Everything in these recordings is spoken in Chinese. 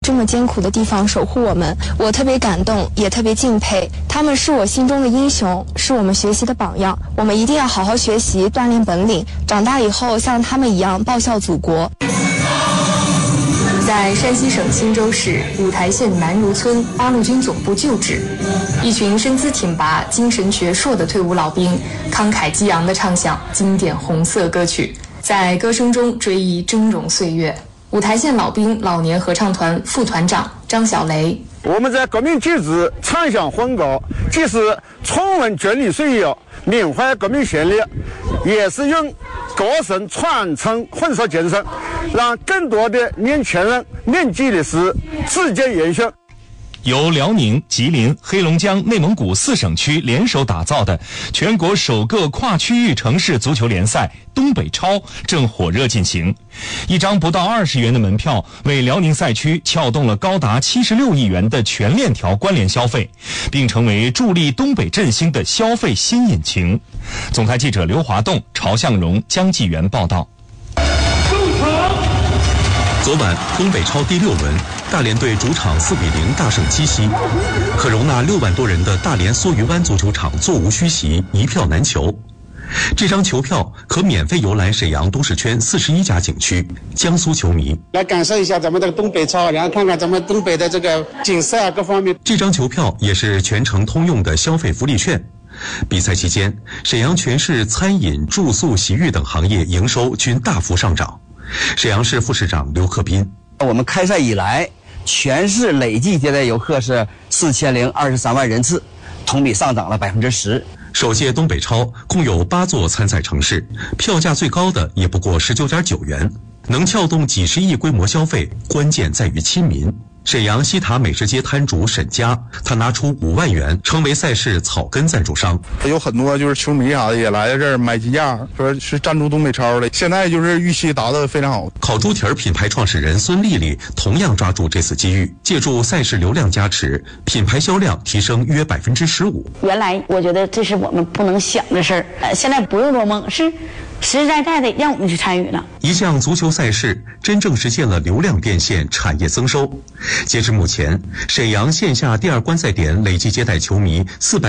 这么艰苦的地方守护我们，我特别感动，也特别敬佩。他们是我心中的英雄，是我们学习的榜样。我们一定要好好学习，锻炼本领，长大以后像他们一样报效祖国。在山西省忻州市五台县南如村八路军总部旧址，一群身姿挺拔、精神矍铄的退伍老兵，慷慨激昂地唱响经典红色歌曲，在歌声中追忆峥嵘岁月。五台县老兵老年合唱团副团长张小雷： 我们在革命旧址唱响欢歌，既是重温军旅岁月，缅怀革命先烈，也是用歌声传承混色精神，让更多的年轻人铭记历史，自觉延续。 由辽宁、吉林、黑龙江、内蒙古4省区联手打造的全国首个跨区域城市足球联赛东北超正火热进行。一张不到20元的门票，为辽宁赛区撬动了高达76亿元的全链条关联消费，并成为助力东北振兴的消费新引擎。总台记者刘华栋、曹向荣、江继元报道。 昨晚东北超第6轮，大连队主场4-0大胜鸡西，可容纳6万多人的大连梭鱼湾足球场座无虚席，一票难求。这张球票可免费游览沈阳都市圈41家景区，江苏球迷来感受一下咱们的东北超，然后看看咱们东北的这个景色啊，各方面。 这张球票也是全程通用的消费福利券。比赛期间，沈阳全市餐饮、住宿、洗浴等行业营收均大幅上涨。沈阳市副市长刘克斌： 我们开赛以来，全市累计接待游客是4023万人次，同比上涨了10%。 首届东北超共有8座参赛城市，票价最高的也不过19.9元，能撬动几十亿规模消费，关键在于亲民。沈阳西塔美食街摊主沈佳，他拿出5万元成为赛事草根赞助商。 有很多就是球迷啥的也来这儿买鸡架，说是赞助东北超的，现在就是预期达得非常好。 烤猪蹄儿品牌创始人孙丽丽同样抓住这次机遇，借助赛事流量加持，品牌销量提升约15%。 原来我觉得这是我们不能想的事儿，现在不用做梦，是实实在在的让我们去参与了。 一项足球赛事真正实现了流量变现、产业增收。截至目前，沈阳线下第2观赛点累计接待球迷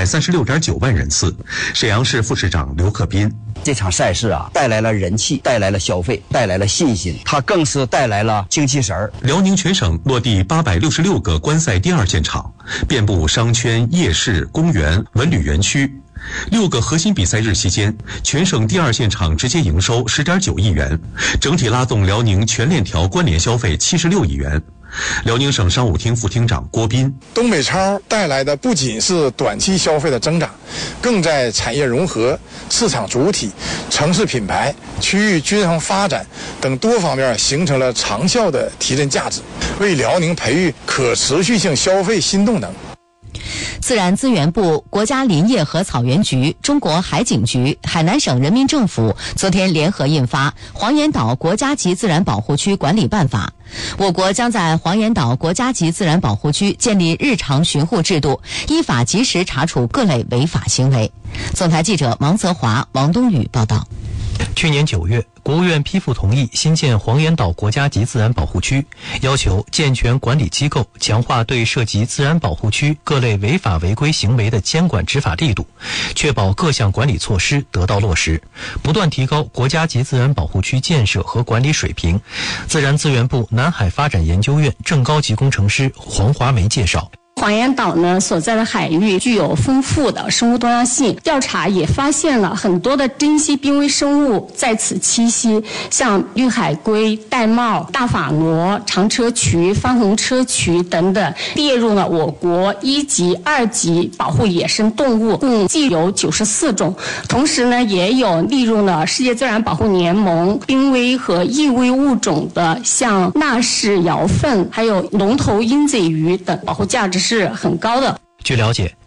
436.9万人次。沈阳市副市长刘克斌： 这场赛事啊，带来了人气，带来了消费，带来了信心，它更是带来了精气神儿。 辽宁全省落地866个观赛第2现场，遍布商圈、夜市、公园、文旅园区。6个核心比赛日期间，全省第2现场直接营收10.9亿元，整体拉动辽宁全链条关联消费76亿元。辽宁省商务厅副厅长郭斌： 东北超带来的不仅是短期消费的增长，更在产业融合、市场主体、城市品牌、区域均衡发展等多方面形成了长效的提振价值，为辽宁培育可持续性消费新动能。 自然资源部、国家林业和草原局、中国海警局、海南省人民政府昨天联合印发《黄岩岛国家级自然保护区管理办法》。我国将在黄岩岛国家级自然保护区建立日常巡护制度，依法及时查处各类违法行为。总台记者王泽华、王冬雨报道。 去年9月，国务院批复同意新建黄岩岛国家级自然保护区，要求健全管理机构，强化对涉及自然保护区各类违法违规行为的监管执法力度，确保各项管理措施得到落实，不断提高国家级自然保护区建设和管理水平。自然资源部南海发展研究院正高级工程师黄华梅介绍。 黄岩岛呢所在的海域具有丰富的生物多样性，调查也发现了很多的珍稀濒危生物在此栖息，像绿海龟、玳瑁、大法螺、长车渠、番红车渠等等，列入了我国1级、2级保护野生动物，共计有94种。同时呢，也有列入了世界自然保护联盟濒危和易危物种的，像纳氏瑶凤，还有龙头鹰嘴鱼等，保护价值是很高的。 据了解，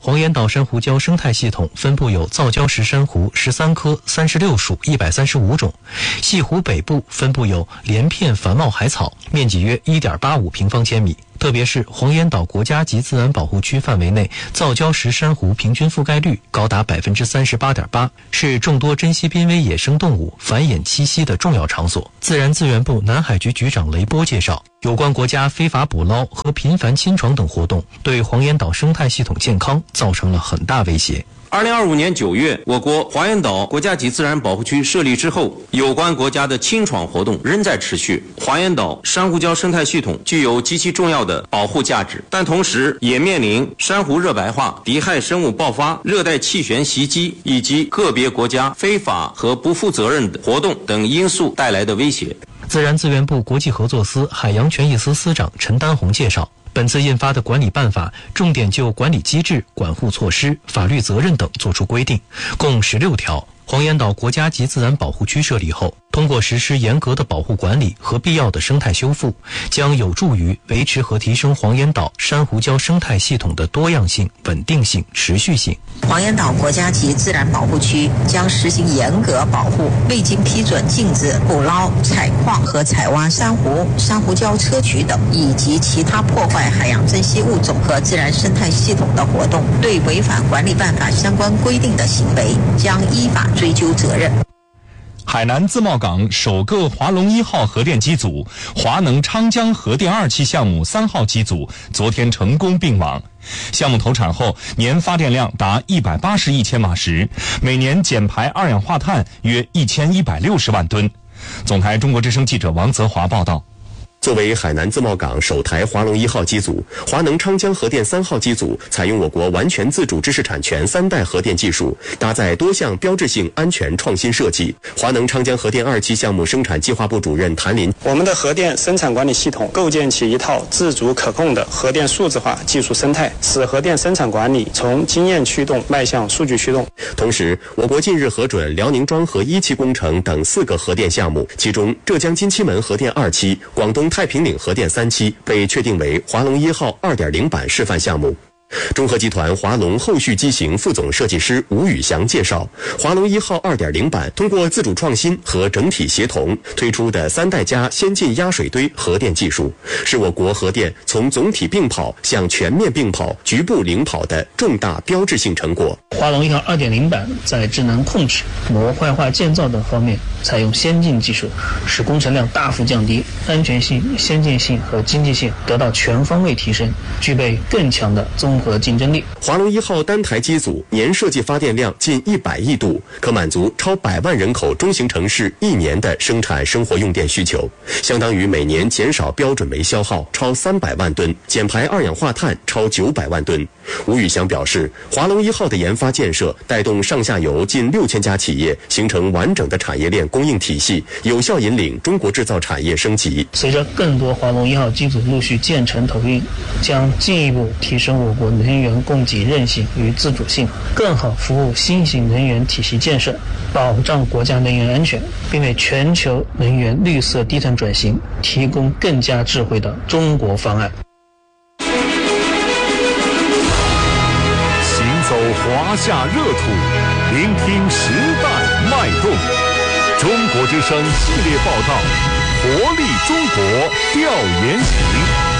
黄岩岛珊瑚礁生态系统分布有造礁石珊瑚13科36属135种，系湖北部分布有连片繁茂海草，面积约 1.85平方千米。特别是黄岩岛国家级自然保护区范围内造礁石珊瑚平均覆盖率高达 38.8%， 是众多珍稀濒危野生动物繁衍栖息的重要场所。自然资源部南海局局长雷波介绍，有关国家非法捕捞和频繁侵闯等活动，对黄岩岛生态系统健康造成了很大威胁。 2025年9月，我国黄岩岛国家级自然保护区设立之后，有关国家的侵闯活动仍在持续。黄岩岛珊瑚礁生态系统具有极其重要的保护价值，但同时也面临珊瑚热白化、敌害生物爆发、热带气旋袭击以及个别国家非法和不负责任的活动等因素带来的威胁。 自然资源部国际合作司海洋权益司司长陈丹红介绍，本次印发的管理办法重点就管理机制、管护措施、法律责任等作出规定，共16条。黄岩岛国家级自然保护区设立后，通过实施严格的保护管理和必要的生态修复，将有助于维持和提升黄岩岛珊瑚礁生态系统的多样性、稳定性、持续性。 黄岩岛国家级自然保护区将实行严格保护未经批准禁止捕捞、采矿和采挖珊瑚、珊瑚礁砗磲等以及其他破坏海洋珍稀物种和自然生态系统的活动，对违反管理办法相关规定的行为将依法追究责任。 海南自贸港首个华龙1号核电机组、华能昌江核电2期项目3号机组昨天成功并网。项目投产后，年发电量达180亿千瓦时，每年减排二氧化碳约1160万吨。总台中国之声记者王泽华报道。 作为海南自贸港首台华龙1号机组，华能昌江核电3号机组采用我国完全自主知识产权3代核电技术，搭载多项标志性安全创新设计。华能昌江核电2期项目生产计划部主任谭林： 我们的核电生产管理系统构建起一套自主可控的核电数字化技术生态，使核电生产管理从经验驱动迈向数据驱动。 同时，我国近日核准辽宁庄河1期工程等4个核电项目，其中浙江金七门核电2期、广东太平岭核电3期被确定为华龙1号 2.0 版示范项目。中核集团华龙后续机型副总设计师吴宇翔介绍，华龙1号 2.0 版通过自主创新和整体协同推出的3代加先进压水堆核电技术，是我国核电从总体并跑向全面并跑、局部领跑的重大标志性成果。 华龙1号 2.0 版在智能控制、模块化建造等方面采用先进技术，使工程量大幅降低，安全性、先进性和经济性得到全方位提升，具备更强的综合竞争力。 华龙1号单台机组年设计发电量近100亿度，可满足超100万人口中型城市1年的生产生活用电需求，相当于每年减少标准煤消耗超300万吨，减排二氧化碳超900万吨。吴宇翔表示，华龙1号的研发建设带动上下游近6000家企业形成完整的产业链供应体系，有效引领中国制造产业升级。 随着更多华龙1号机组陆续建成投运，将进一步提升我国能源供给韧性与自主性，更好服务新型能源体系建设，保障国家能源安全，并为全球能源绿色低碳转型提供更加智慧的中国方案。 走华夏热土，聆听时代脉动。中国之声系列报道，活力中国调研行。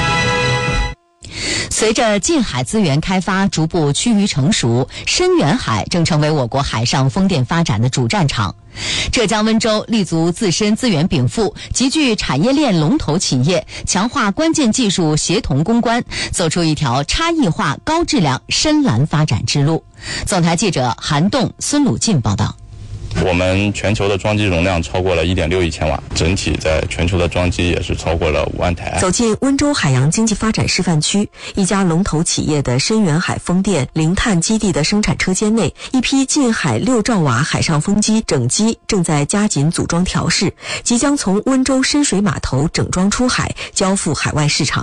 随着近海资源开发逐步趋于成熟，深远海正成为我国海上风电发展的主战场。浙江温州立足自身资源禀赋，集聚产业链龙头企业，强化关键技术协同攻关，走出一条差异化、高质量深蓝发展之路。总台记者韩栋、孙鲁进报道。 我们全球的装机容量超过了1.6亿千瓦，整体在全球的装机也是超过了5万台。 走进温州海洋经济发展示范区，一家龙头企业的深远海风电零碳基地的生产车间内，一批近海6兆瓦海上风机整机正在加紧组装调试，即将从温州深水码头整装出海，交付海外市场。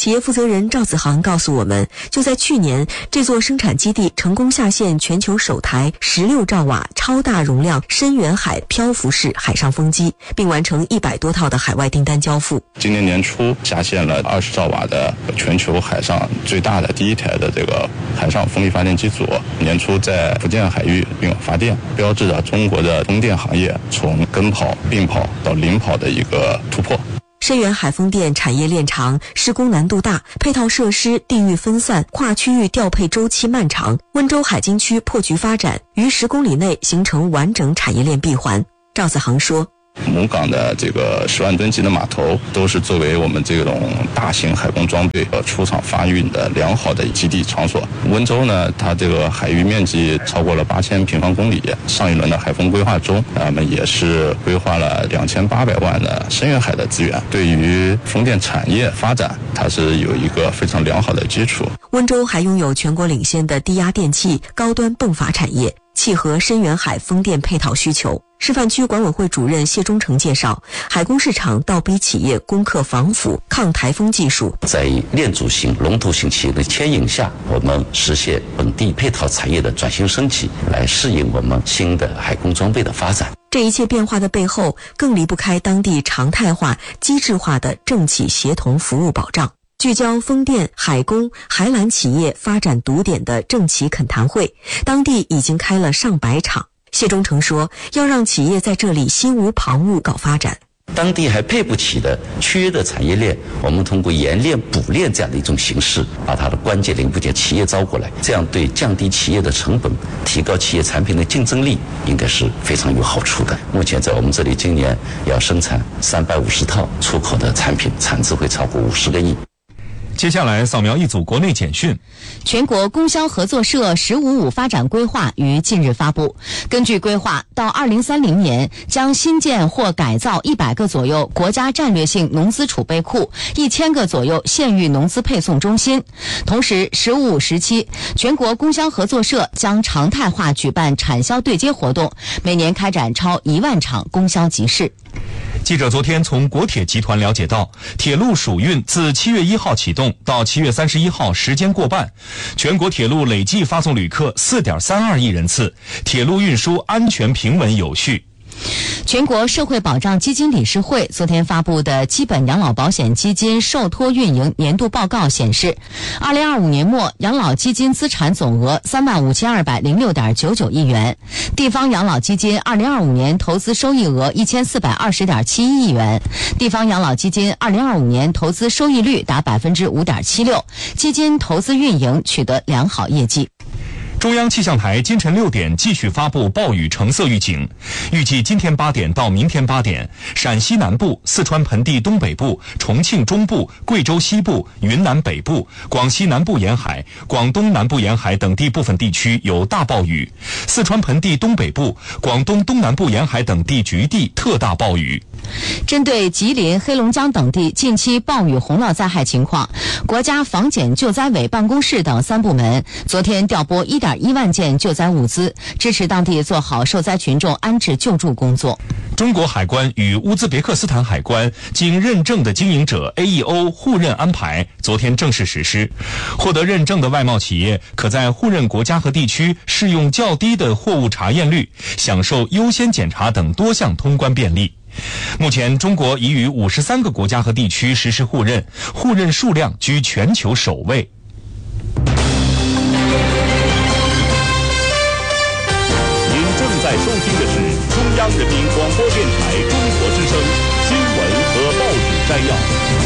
企业负责人赵子航告诉我们，就在去年，这座生产基地成功下线全球首台16兆瓦超大容量深远海漂浮式海上风机，并完成100多套的海外订单交付。 今年年初下线了20兆瓦的全球海上最大的第一台的这个海上风力发电机组，年初在福建海域并发电，标志着中国的风电行业从跟跑、并跑到领跑的一个突破。 深远海风电产业链长，施工难度大，配套设施地域分散，跨区域调配周期漫长。温州海津区破局发展，于10公里内形成完整产业链闭环。赵子航说， 母港的这个10万吨级的码头都是作为我们这种大型海工装备出厂发运的良好的基地场所。温州呢，它这个海域面积超过了8000平方公里，上一轮的海风规划中，我们也是规划了2800万的深远海的资源，对于风电产业发展，它是有一个非常良好的基础。 温州还拥有全国领先的低压电器、高端泵阀产业，契合深远海风电配套需求。示范区管委会主任谢忠诚介绍，海工市场倒逼企业攻克防腐、抗台风技术。 在链组型、龙头型企业的牵引下，我们实现本地配套产业的转型升级，来适应我们新的海工装备的发展。 这一切变化的背后，更离不开当地常态化、机制化的政企协同服务保障。聚焦风电、海工、海缆企业发展堵点的政企恳谈会，当地已经开了上百场。谢忠诚说，要让企业在这里心无旁骛搞发展。 当地还配不起的缺的产业链，我们通过研链补链这样的一种形式，把它的关键零部件企业招过来，这样对降低企业的成本、提高企业产品的竞争力，应该是非常有好处的。目前在我们这里，今年要生产350套出口的产品，产值会超过50个亿。 接下来扫描一组国内简讯。 全国供销合作社“15+5”发展规划于近日发布。根据规划，到2030年将新建或改造100个左右国家战略性农资储备库，1000个左右县域农资配送中心。同时，“15+5”时期，全国供销合作社将常态化举办产销对接活动，每年开展超1万场供销集市。 记者昨天从国铁集团了解到，铁路暑运自7月1号启动到7月31号时间过半，全国铁路累计发送旅客4.32亿人次，铁路运输安全平稳有序。 全国社会保障基金理事会昨天发布的基本养老保险基金受托运营年度报告显示，2025年末养老基金资产总额35206.99亿元，地方养老基金2025年投资收益额1420.71亿元，地方养老基金2025年投资收益率达5.76%，基金投资运营取得良好业绩。 中央气象台今晨6点继续发布暴雨橙色预警，预计今天8点到明天8点，陕西南部、四川盆地东北部、重庆中部、贵州西部、云南北部、广西南部沿海、广东南部沿海等地部分地区有大暴雨，四川盆地东北部、广东东南部沿海等地局地特大暴雨。 针对吉林、黑龙江等地近期暴雨洪涝灾害情况，国家防检救灾委办公室等3部门昨天调拨1.1万件救灾物资，支持当地做好受灾群众安置救助工作。 中国海关与乌兹别克斯坦海关经认证的经营者 AEO 互认安排昨天正式实施，获得认证的外贸企业可在互认国家和地区适用较低的货物查验率，享受优先检查等多项通关便利。目前中国已与53个国家和地区实施互认，互认数量居全球首位。 您正在收听的是中央人民广播电台中国之声新闻和报纸摘要。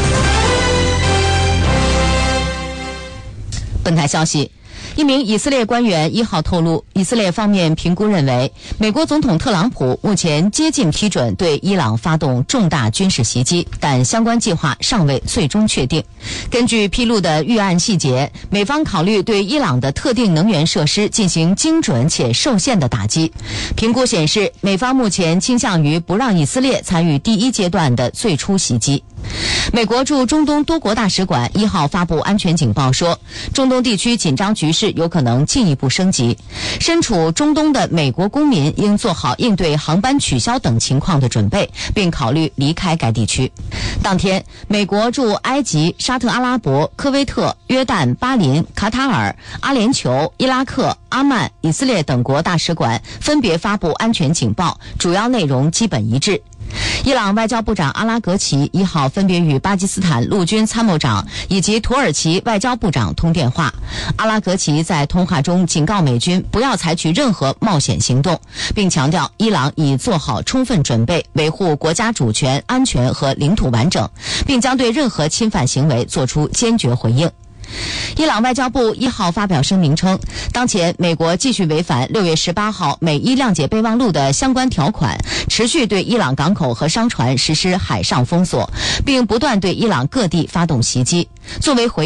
本台消息，一名以色列官员1号透露，以色列方面评估认为，美国总统特朗普目前接近批准对伊朗发动重大军事袭击，但相关计划尚未最终确定。根据披露的预案细节，美方考虑对伊朗的特定能源设施进行精准且受限的打击。评估显示，美方目前倾向于不让以色列参与第1阶段的最初袭击。 美国驻中东多国大使馆1号发布安全警报说，中东地区紧张局势有可能进一步升级，身处中东的美国公民应做好应对航班取消等情况的准备，并考虑离开该地区。当天，美国驻埃及、沙特阿拉伯、科威特、约旦、巴林、卡塔尔、阿联酋、伊拉克、阿曼、以色列等国大使馆分别发布安全警报，主要内容基本一致。伊朗外交部长阿拉格齐1号分别与巴基斯坦陆军参谋长以及土耳其外交部长通电话。阿拉格齐在通话中警告美军不要采取任何冒险行动，并强调伊朗已做好充分准备维护国家主权、安全和领土完整，并将对任何侵犯行为作出坚决回应。伊朗外交部1号发表声明称，当前美国继续违反6月18号美伊谅解备忘录的相关条款，持续对伊朗港口和商船实施海上封锁，并不断对伊朗各地发动袭击。作为回